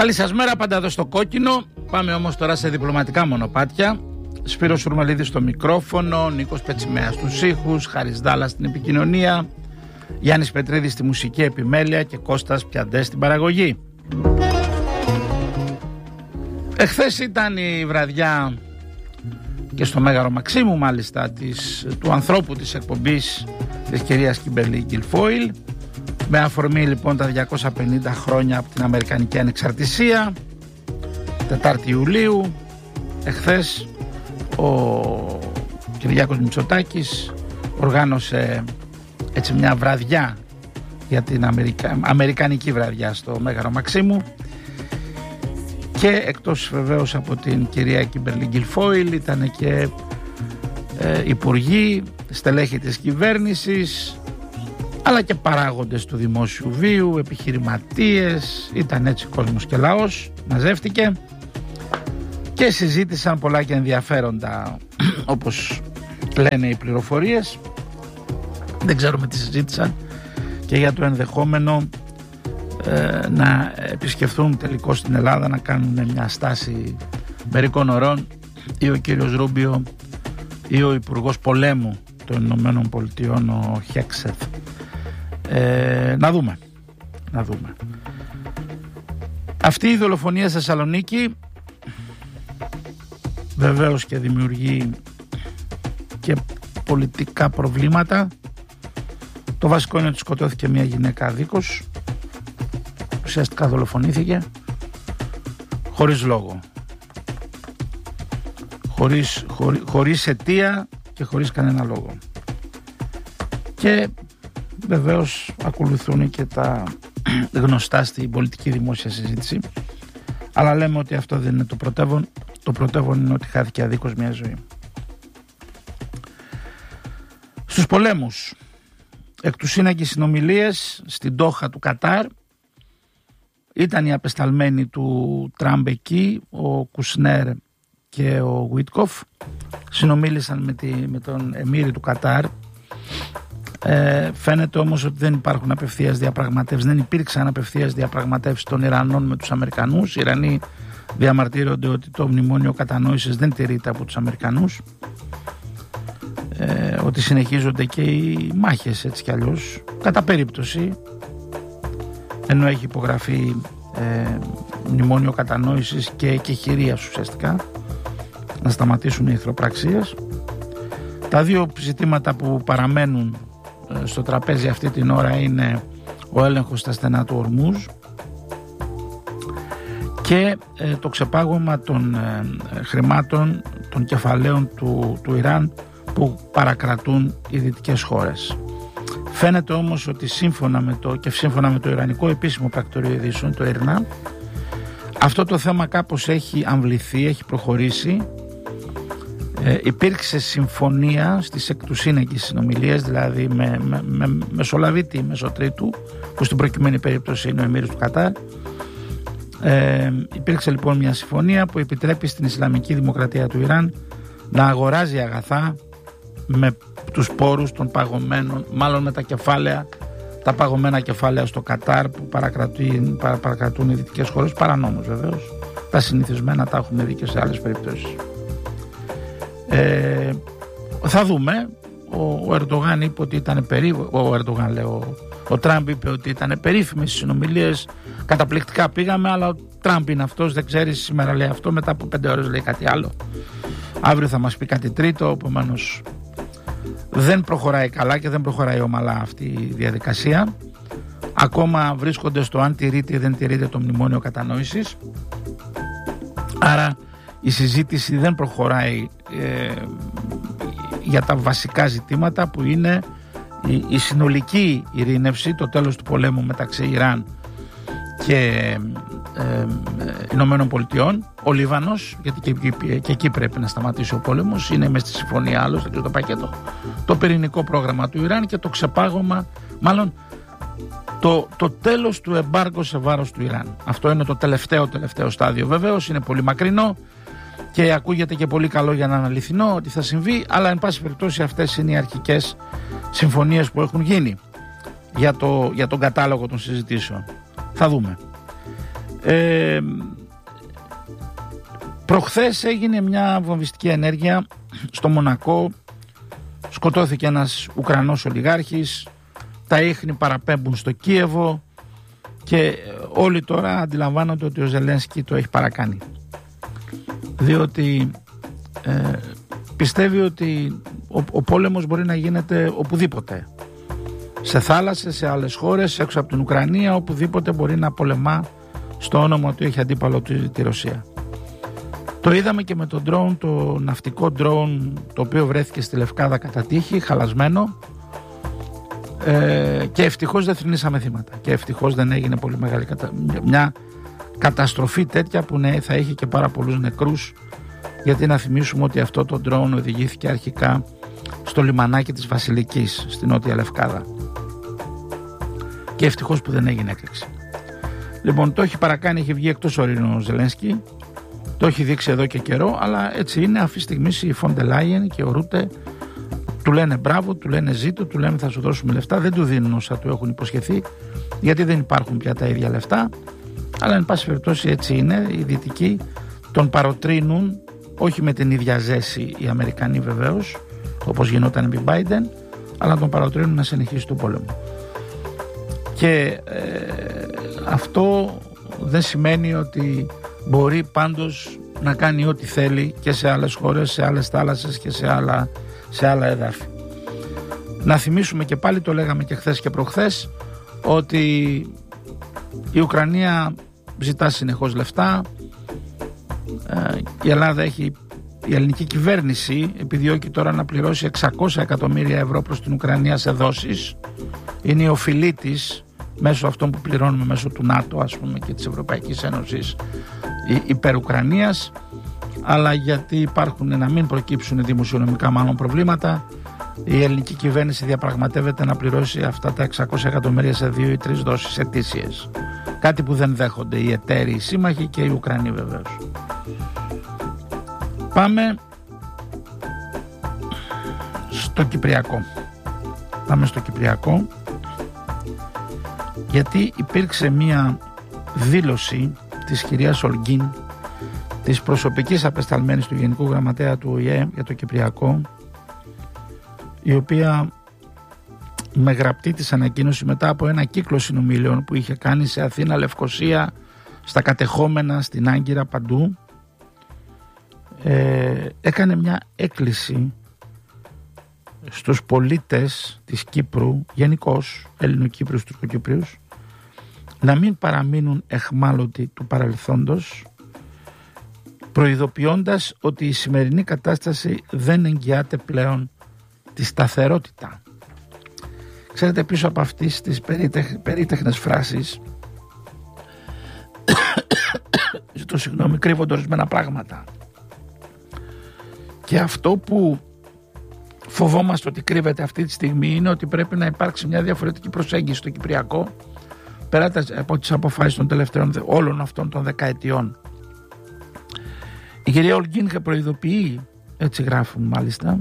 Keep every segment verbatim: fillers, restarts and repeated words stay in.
Καλή σας μέρα, πάντα εδώ στο κόκκινο. Πάμε όμως τώρα σε διπλωματικά μονοπάτια. Σπύρος Σουρμελίδης στο μικρόφωνο, Νίκος Πετσιμέας στους ήχους, Χάρης Δάλλας στην επικοινωνία, Γιάννης Πετρίδης στη μουσική επιμέλεια και Κώστας Πιαντές στην παραγωγή. Εχθές ήταν η βραδιά και στο Μέγαρο Μαξίμου μάλιστα της, του ανθρώπου της εκπομπής της κυρίας Κίμπερλι Γκιλφόιλ, με αφορμή λοιπόν τα διακόσια πενήντα χρόνια από την Αμερικανική Ανεξαρτησία, Τετάρτη Ιουλίου. Εχθές ο Κυριάκος Μητσοτάκης οργάνωσε έτσι μια βραδιά για την Αμερικα... Αμερικανική βραδιά στο Μέγαρο Μαξίμου, και εκτός βεβαίως από την κυρία Κίμπερλι Γκιλφόιλ ήταν και ε, υπουργοί, στελέχη της κυβέρνησης, αλλά και παράγοντες του δημόσιου βίου, επιχειρηματίες. Ήταν έτσι κόσμος και λαός, μαζεύτηκε και συζήτησαν πολλά και ενδιαφέροντα, όπως λένε οι πληροφορίες. Δεν ξέρουμε τι συζήτησαν και για το ενδεχόμενο ε, να επισκεφθούν τελικώς στην Ελλάδα, να κάνουν μια στάση μερικών ωρών ή ο κύριος Ρούμπιο ή ο Υπουργός Πολέμου των Ηνωμένων Πολιτειών, ο Χέξεθ. Ε, να δούμε να δούμε αυτή η δολοφονία στη Θεσσαλονίκη βεβαίως και δημιουργεί και πολιτικά προβλήματα. Το βασικό είναι ότι σκοτώθηκε μια γυναίκα αδίκως, ουσιαστικά δολοφονήθηκε χωρίς λόγο, χωρίς, χωρί, χωρίς αιτία και χωρίς κανένα λόγο. Και βεβαίως ακολουθούν και τα γνωστά στην πολιτική δημόσια συζήτηση, αλλά λέμε ότι αυτό δεν είναι το πρωτεύον. Το πρωτεύον είναι ότι χάθηκε αδίκως μια ζωή. Στους πολέμους, εκ του σύναγκη συνομιλίες στην Ντόχα του Κατάρ, ήταν οι απεσταλμένοι του Τραμπ εκεί, ο Κουσνέρ και ο Γουίτκοφ. Συνομίλησαν με, τη, με τον Εμμύρη του Κατάρ. Ε, φαίνεται όμως ότι δεν υπάρχουν απευθείας διαπραγματεύσεις, δεν υπήρξαν απευθείας διαπραγματεύσεις των Ιρανών με τους Αμερικανούς. Οι Ιρανοί διαμαρτύρονται ότι το μνημόνιο κατανόησης δεν τηρείται από τους Αμερικανούς, ε, ότι συνεχίζονται και οι μάχες έτσι κι αλλιώς, κατά περίπτωση, ενώ έχει υπογραφεί ε, μνημόνιο κατανόησης και, και χειρίας ουσιαστικά, να σταματήσουν οι εχθροπραξίες. Τα δύο ζητήματα που παραμένουν στο τραπέζι αυτή την ώρα είναι ο έλεγχος στα στενά του Ορμούζ και ε, το ξεπάγωμα των ε, χρημάτων, των κεφαλαίων του, του Ιράν που παρακρατούν οι δυτικές χώρες. Φαίνεται όμως ότι σύμφωνα με το, και σύμφωνα με το Ιρανικό επίσημο πρακτορείο ειδήσεων, το ΙΡΝΑ, αυτό το θέμα κάπως έχει αμβληθεί, έχει προχωρήσει. Ε, υπήρξε συμφωνία στις εκ του σύναγκης συνομιλίες, δηλαδή με, με, με μεσολαβήτη μεσοτρίτου, που στην προκειμένη περίπτωση είναι ο Εμμύρης του Κατάρ. Ε, υπήρξε λοιπόν μια συμφωνία που επιτρέπει στην Ισλαμική Δημοκρατία του Ιράν να αγοράζει αγαθά με τους πόρους των παγωμένων, μάλλον με τα κεφάλαια, τα παγωμένα κεφάλαια στο Κατάρ που παρακρατούν, παρα, παρακρατούν οι δυτικές χώρες, παρανόμως βεβαίως. Τα συνηθισμένα τα έχουμε δει και σε άλλες περιπτώσεις. Ε, θα δούμε. Ο, ο Ερντογάν είπε ότι ήταν περίφημο. Ο Ερντογάν, λέω. Ο Τραμπ είπε ότι ήταν περίφημες οι συνομιλίες. Καταπληκτικά πήγαμε, αλλά ο Τραμπ είναι αυτός. Δεν ξέρει, σήμερα λέει αυτό, μετά από πέντε ώρες λέει κάτι άλλο. Αύριο θα μας πει κάτι τρίτο. Επομένως, δεν προχωράει καλά και δεν προχωράει ομαλά αυτή η διαδικασία. Ακόμα βρίσκονται στο αν τηρείται ή δεν τηρείται το μνημόνιο κατανόησης. Άρα η συζήτηση δεν προχωράει ε, για τα βασικά ζητήματα που είναι η, η συνολική ειρήνευση, το τέλος του πολέμου μεταξύ Ιράν και ε, ε, Ηνωμένων Πολιτειών. Ο Λίβανος, γιατί και, και, και εκεί πρέπει να σταματήσει ο πόλεμος, είναι μες στη συμφωνία άλλωστε και το πακέτο, το πυρηνικό πρόγραμμα του Ιράν και το ξεπάγωμα, μάλλον το, το τέλος του εμπάργκο σε βάρος του Ιράν. Αυτό είναι το τελευταίο τελευταίο στάδιο. Βεβαίως είναι πολύ μακρινό και ακούγεται και πολύ καλό για να είναι αληθινό ότι θα συμβεί, αλλά εν πάση περιπτώσει αυτές είναι οι αρχικές συμφωνίες που έχουν γίνει για, το, για τον κατάλογο των συζητήσεων. Θα δούμε. Ε, προχθές έγινε μια βομβιστική ενέργεια στο Μονακό. Σκοτώθηκε ένας Ουκρανός ολιγάρχης, τα ίχνη παραπέμπουν στο Κίεβο και όλοι τώρα αντιλαμβάνονται ότι ο Ζελένσκι το έχει παρακάνει, διότι ε, πιστεύει ότι ο, ο πόλεμος μπορεί να γίνεται οπουδήποτε, σε θάλασσες, σε άλλες χώρες, έξω από την Ουκρανία, οπουδήποτε μπορεί να πολεμά στο όνομα ότι έχει αντίπαλο τη, τη Ρωσία. Το είδαμε και με το drone, το ναυτικό drone, το οποίο βρέθηκε στη Λευκάδα κατά τύχη, χαλασμένο, ε, και ευτυχώς δεν θρηνήσαμε θύματα και ευτυχώς δεν έγινε πολύ μεγάλη κατα... μια καταστροφή τέτοια που ναι, θα είχε και πάρα πολλούς νεκρούς, γιατί να θυμίσουμε ότι αυτό το drone οδηγήθηκε αρχικά στο λιμανάκι της Βασιλικής στη Νότια Λευκάδα και ευτυχώς που δεν έγινε έκρηξη. Λοιπόν, το έχει παρακάνει, έχει βγει εκτός ορεινού ο Ζελένσκι, το έχει δείξει εδώ και καιρό, αλλά έτσι είναι. Αυτή τη στιγμή η Φόντε Λάιεν και ο Ρούτε του λένε μπράβο, του λένε ζήτω, του λένε θα σου δώσουμε λεφτά, δεν του δίνουν όσα του έχουν υποσχεθεί, γιατί δεν υπάρχουν πια τα ίδια λεφτά, αλλά εν πάση περιπτώσει έτσι είναι. Οι Δυτικοί τον παροτρύνουν, όχι με την ίδια ζέση οι Αμερικανοί βεβαίως, όπως γινόταν επί Biden, αλλά τον παροτρύνουν να συνεχίσει τον πόλεμο. Και ε, αυτό δεν σημαίνει ότι μπορεί πάντως να κάνει ό,τι θέλει και σε άλλες χώρες, σε άλλες θάλασσες και σε άλλα, σε άλλα εδάφη. Να θυμίσουμε και πάλι, το λέγαμε και χθες και προχθές, ότι η Ουκρανία ζητά συνεχώς λεφτά, η Ελλάδα έχει, η ελληνική κυβέρνηση επιδιώκει τώρα να πληρώσει εξακόσια εκατομμύρια ευρώ προς την Ουκρανία σε δόσεις. Είναι η οφειλή της μέσω αυτών που πληρώνουμε μέσω του ΝΑΤΟ, ας πούμε, και της Ευρωπαϊκής Ένωσης υπέρ Ουκρανίας, αλλά γιατί υπάρχουν να μην προκύψουν δημοσιονομικά μάλλον προβλήματα, η ελληνική κυβέρνηση διαπραγματεύεται να πληρώσει αυτά τα εξακόσια εκατομμύρια σε δύο ή τρεις δόσεις ετήσιες, κάτι που δεν δέχονται οι εταίροι, οι σύμμαχοι και οι Ουκρανοί βεβαίως. Πάμε στο Κυπριακό. Πάμε στο Κυπριακό γιατί υπήρξε μία δήλωση της κυρίας Ολγκίν, της προσωπικής απεσταλμένης του Γενικού Γραμματέα του Ο Η Ε για το Κυπριακό, η οποία με γραπτή της ανακοίνωση μετά από ένα κύκλο συνομιλιών που είχε κάνει σε Αθήνα, Λευκοσία, στα κατεχόμενα, στην Άγκυρα, παντού, ε, έκανε μια έκκληση στους πολίτες της Κύπρου, γενικώς Ελληνοκύπριους, Τουρκοκύπριους, να μην παραμείνουν εχμάλωτοι του παρελθόντος, προειδοποιώντας ότι η σημερινή κατάσταση δεν εγγυάται πλέον τη σταθερότητα. Ξέρετε, πίσω από αυτές τις περίτεχ, περίτεχνες φράσεις ζητώ συγγνώμη, κρύβονται ορισμένα πράγματα. Και αυτό που φοβόμαστε ότι κρύβεται αυτή τη στιγμή είναι ότι πρέπει να υπάρξει μια διαφορετική προσέγγιση στο Κυπριακό, πέρα από τις αποφάσεις των τελευταίων όλων αυτών των δεκαετιών. Η κυρία Ολγκίν προειδοποιεί, έτσι γράφουν μάλιστα,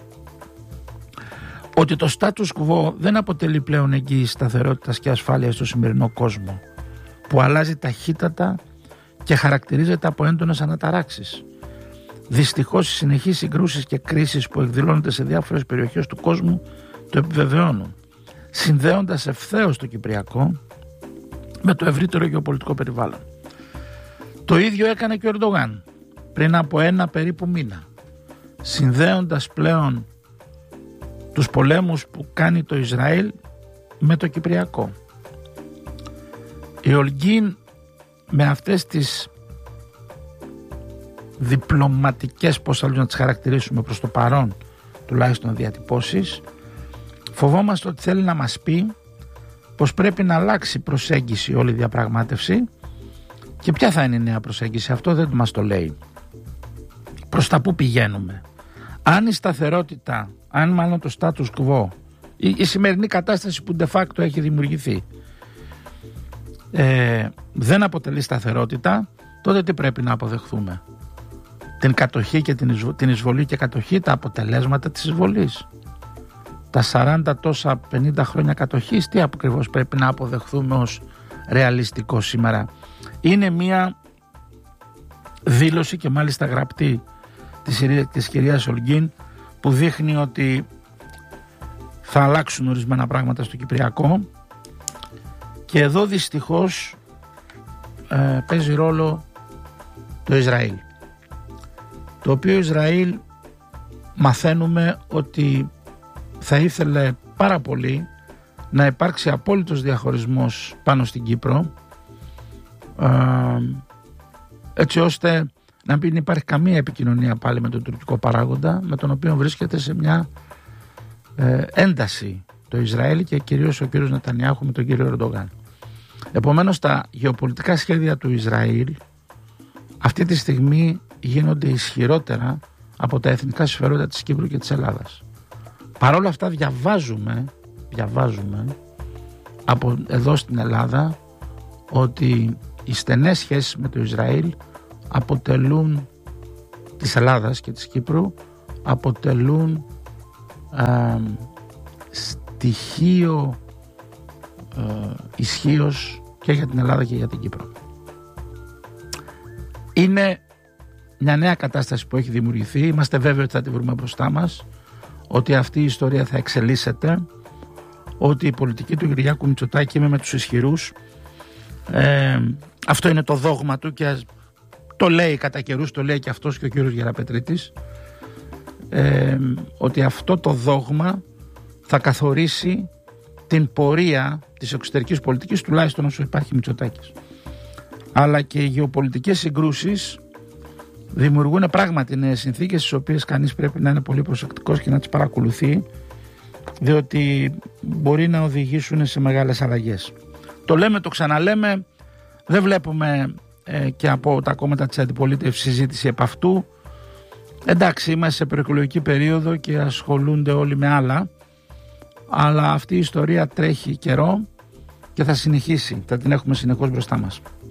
ότι το status quo δεν αποτελεί πλέον εγγύηση σταθερότητας και ασφάλειας στο σημερινό κόσμο, που αλλάζει ταχύτατα και χαρακτηρίζεται από έντονες αναταράξεις. Δυστυχώς οι συνεχείς συγκρούσεις και κρίσεις που εκδηλώνονται σε διάφορες περιοχές του κόσμου το επιβεβαιώνουν, συνδέοντας ευθέως το Κυπριακό με το ευρύτερο γεωπολιτικό περιβάλλον. Το ίδιο έκανε και ο Ερντογάν πριν από ένα περίπου μήνα, συνδέοντας πλέον τους πολέμους που κάνει το Ισραήλ με το Κυπριακό. Η Ολγκίν με αυτές τις διπλωματικές, πώς αλλού να τις χαρακτηρίσουμε προς το παρόν τουλάχιστον διατυπώσεις, φοβόμαστε ότι θέλει να μας πει πως πρέπει να αλλάξει προσέγγιση όλη η διαπραγμάτευση. Και ποια θα είναι η νέα προσέγγιση? Αυτό δεν μας το λέει. Προς τα που πηγαίνουμε? Αν η σταθερότητα, αν μάλλον το status quo, η, η σημερινή κατάσταση που de facto έχει δημιουργηθεί, ε, δεν αποτελεί σταθερότητα, τότε τι πρέπει να αποδεχθούμε? Την κατοχή και την, εισβολή, την εισβολή και κατοχή, τα αποτελέσματα της εισβολής, τα σαράντα τόσα πενήντα χρόνια κατοχής, τι ακριβώς πρέπει να αποδεχθούμε ως ρεαλιστικό σήμερα. Είναι μια δήλωση και μάλιστα γραπτή της, της κυρίας Ολγκίν που δείχνει ότι θα αλλάξουν ορισμένα πράγματα στο Κυπριακό, και εδώ δυστυχώς ε, παίζει ρόλο το Ισραήλ, το οποίο Ισραήλ μαθαίνουμε ότι θα ήθελε πάρα πολύ να υπάρξει απόλυτος διαχωρισμός πάνω στην Κύπρο, ε, έτσι ώστε να μην υπάρχει καμία επικοινωνία πάλι με τον τουρκικό παράγοντα, με τον οποίο βρίσκεται σε μια ε, ένταση το Ισραήλ και κυρίως ο κύριος Νετανιάχου με τον κύριο Ερντογάν. Επομένως τα γεωπολιτικά σχέδια του Ισραήλ αυτή τη στιγμή γίνονται ισχυρότερα από τα εθνικά συμφέροντα της Κύπρου και της Ελλάδας. Παρ' όλα αυτά διαβάζουμε, διαβάζουμε από εδώ στην Ελλάδα ότι οι στενές σχέσεις με το Ισραήλ αποτελούν, της Ελλάδας και της Κύπρου, αποτελούν ε, στοιχείο ε, ισχύος και για την Ελλάδα και για την Κύπρο. Είναι μια νέα κατάσταση που έχει δημιουργηθεί. Είμαστε βέβαιοι ότι θα τη βρούμε μπροστά μας, ότι αυτή η ιστορία θα εξελίσσεται, ότι η πολιτική του Κυριάκου Μητσοτάκη είναι με τους ισχυρούς. Ε, αυτό είναι το δόγμα του και το λέει κατά καιρούς, το λέει και αυτός και ο κύριος Γεραπετρίτης, ε, ότι αυτό το δόγμα θα καθορίσει την πορεία της εξωτερικής πολιτικής, τουλάχιστον όσο υπάρχει Μητσοτάκης. Αλλά και οι γεωπολιτικές συγκρούσεις δημιουργούν πράγματι νέες συνθήκες, στις οποίες κανείς πρέπει να είναι πολύ προσεκτικός και να τις παρακολουθεί, διότι μπορεί να οδηγήσουν σε μεγάλες αλλαγές. Το λέμε, το ξαναλέμε, δεν βλέπουμε ε, και από τα κόμματα της αντιπολίτευσης συζήτηση επ' αυτού. Εντάξει, είμαστε σε προεκλογική περίοδο και ασχολούνται όλοι με άλλα, αλλά αυτή η ιστορία τρέχει καιρό και θα συνεχίσει, θα την έχουμε συνεχώς μπροστά μας.